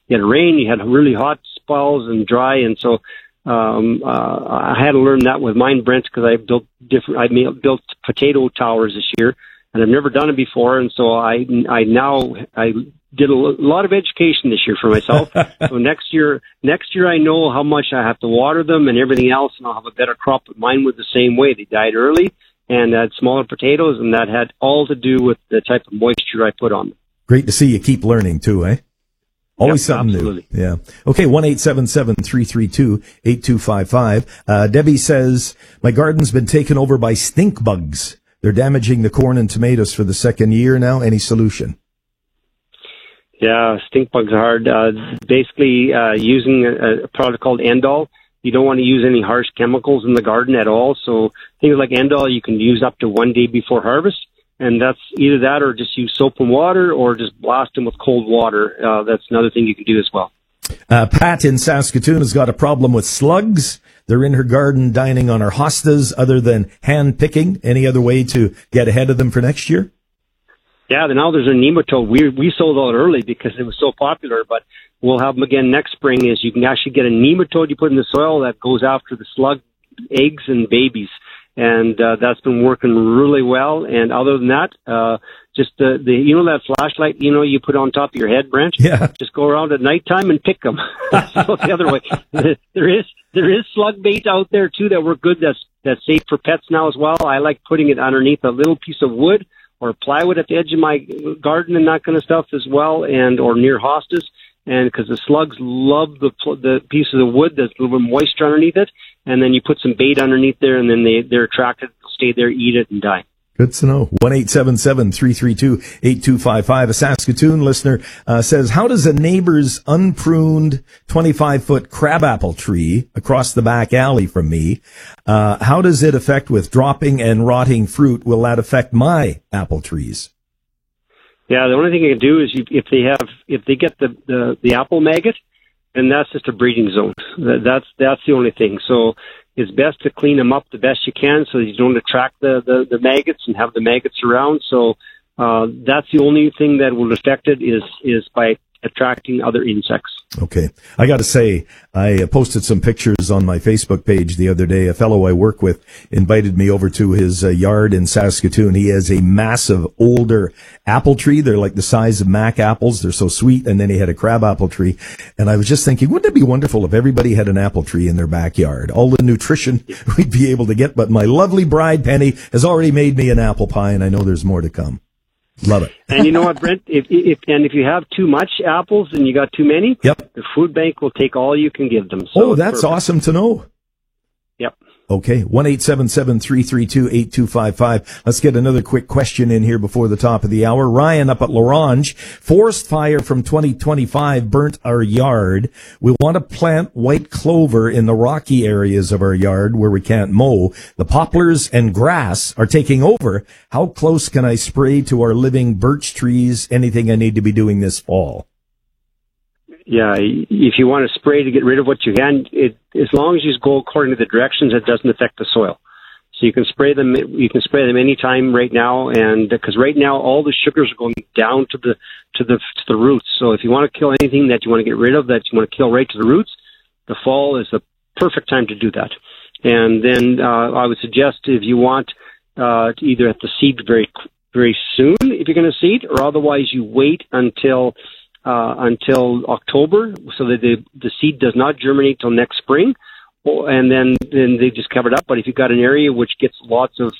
you had rain, you had really hot spells and dry, and so I had to learn that with mine, Brent, because I built potato towers this year, and I've never done it before, and so I did a lot of education this year for myself. So next year I know how much I have to water them and everything else, and I'll have a better crop. But mine was the same way. They died early and had smaller potatoes, and that had all to do with the type of moisture I put on them. Great to see you keep learning too, eh? Always something absolutely. new. Yeah. Okay, 1-877-332-8255. Debbie says, my garden's been taken over by stink bugs. They're damaging the corn and tomatoes for the second year now. Any solution? Yeah, stink bugs are hard. Basically, using a product called Endol. You don't want to use any harsh chemicals in the garden at all. So things like Endol you can use up to 1 day before harvest. And that's either that or just use soap and water or just blast them with cold water. That's another thing you can do as well. Pat in Saskatoon has got a problem with slugs. They're in her garden dining on her hostas other than hand picking. Any other way to get ahead of them for next year? Yeah, now there's a nematode. We sold out early because it was so popular, but we'll have them again next spring. Is you can actually get a nematode you put in the soil that goes after the slug eggs and babies. And that's been working really well. And other than that, just the that flashlight you put on top of your head, Brent. Yeah. Just go around at nighttime and pick them. So the other way, there is slug bait out there too that work good. That's safe for pets now as well. I like putting it underneath a little piece of wood or plywood at the edge of my garden and that kind of stuff as well, or near hostas. And because the slugs love the piece of the wood that's a little bit moisture underneath it, and then you put some bait underneath there, and then they're attracted, stay there, eat it, and die. Good to know. 1-877-332-8255. A Saskatoon listener says, how does a neighbor's unpruned 25-foot crabapple tree across the back alley from me, how does it affect with dropping and rotting fruit? Will that affect my apple trees? Yeah, the only thing you can do is if they get the apple maggot, then that's just a breeding zone. That's the only thing. So it's best to clean them up the best you can so that you don't attract the maggots and have the maggots around. So that's the only thing that will affect it is by attracting other insects. Okay. I got to say, I posted some pictures on my Facebook page the other day. A fellow I work with invited me over to his yard in Saskatoon. He has a massive older apple tree. They're like the size of Mac apples. They're so sweet. And then he had a crab apple tree. And I was just thinking, wouldn't it be wonderful if everybody had an apple tree in their backyard? All the nutrition we'd be able to get. But my lovely bride, Penny, has already made me an apple pie, and I know there's more to come. Love it. And you know what, Brent? If you have too much apples and you got too many, yep, the food bank will take all you can give them. So that's perfect. Awesome to know. Yep. Okay, 1-877-332-8255. Let's get another quick question in here before the top of the hour. Ryan up at L'Orange. Forest fire from 2025 burnt our yard. We want to plant white clover in the rocky areas of our yard where we can't mow. The poplars and grass are taking over. How close can I spray to our living birch trees? Anything I need to be doing this fall? Yeah, if you want to spray to get rid of what you can, as long as you go according to the directions, it doesn't affect the soil. So you can spray them. You can spray them anytime right now, and because right now all the sugars are going down to the roots. So if you want to kill anything that you want to get rid of, that you want to kill right to the roots, the fall is the perfect time to do that. And then I would suggest if you want to either have to seed very very soon if you're going to seed, or otherwise you wait until October, so that the seed does not germinate till next spring, and then they just cover it up. But if you've got an area which gets lots of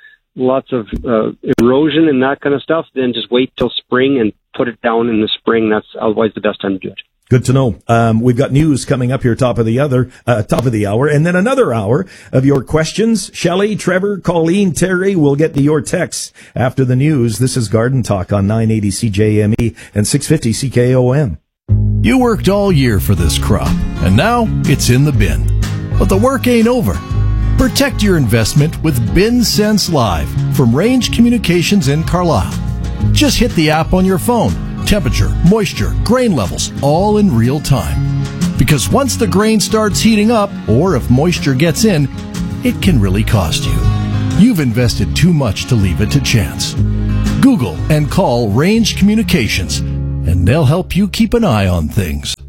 erosion and that kind of stuff, then just wait till spring and put it down in the spring. That's otherwise the best time to do it. Good to know. We've got news coming up here, top of the hour, and then another hour of your questions. Shelley, Trevor, Colleen, Terry, we'll get to your texts after the news. This is Garden Talk on 980 CJME and 650 CKOM. You worked all year for this crop, and now it's in the bin. But the work ain't over. Protect your investment with Bin Sense Live from Range Communications in Carlisle. Just hit the app on your phone. Temperature, moisture, grain levels, all in real time. Because once the grain starts heating up, or if moisture gets in, it can really cost you. You've invested too much to leave it to chance. Google and call Range Communications, and they'll help you keep an eye on things.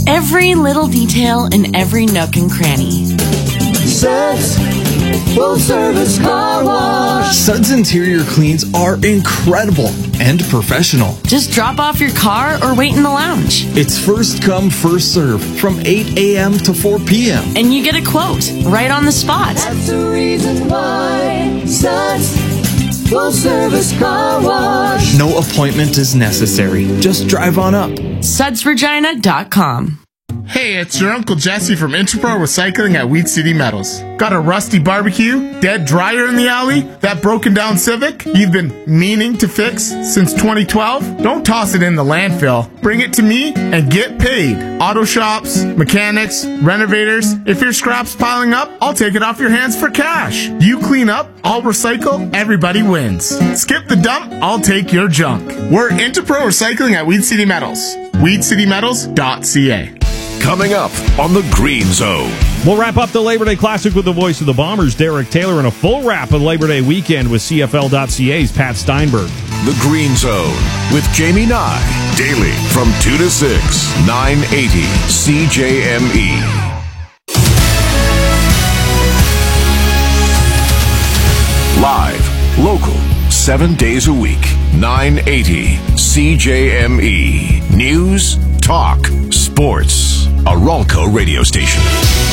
Every little detail in every nook and cranny. Suds Full Service Car Wash. Suds Interior cleans are incredible and professional. Just drop off your car or wait in the lounge. It's first come, first serve from 8 a.m. to 4 p.m. And you get a quote right on the spot. That's the reason why Suds Full Service Car Wash. No appointment is necessary. Just drive on up. SudsVirginia.com. Hey, it's your Uncle Jesse from Interpro Recycling at Weed City Metals. Got a rusty barbecue, dead dryer in the alley, that broken down Civic you've been meaning to fix since 2012? Don't toss it in the landfill. Bring it to me and get paid. Auto shops, mechanics, renovators. If your scrap's piling up, I'll take it off your hands for cash. You clean up, I'll recycle, everybody wins. Skip the dump, I'll take your junk. We're Interpro Recycling at Weed City Metals. WeedCityMetals.ca. Coming up on the Green Zone. We'll wrap up the Labor Day Classic with the voice of the Bombers, Derek Taylor, and a full wrap of Labor Day weekend with CFL.ca's Pat Steinberg. The Green Zone with Jamie Nye. Daily from 2 to 6, 980 CJME. Live, local, 7 days a week, 980 CJME. News, talk, sports. A Ralco radio station.